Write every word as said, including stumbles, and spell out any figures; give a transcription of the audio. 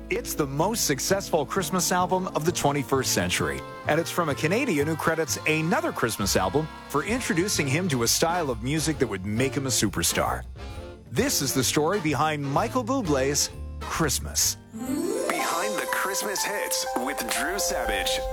It's the most successful Christmas album of the twenty-first century, and it's from a Canadian who credits another Christmas album for introducing him to a style of music that would make him a superstar. This is the story behind Michael Bublé's Christmas. Behind the Christmas hits with Drew Savage.